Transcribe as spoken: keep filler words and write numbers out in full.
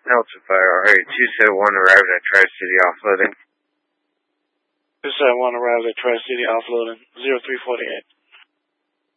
Delta Fire, alright, two seven one arrived at Tri-City offloading. two seven one arrived at Tri-City offloading, zero three forty-eight.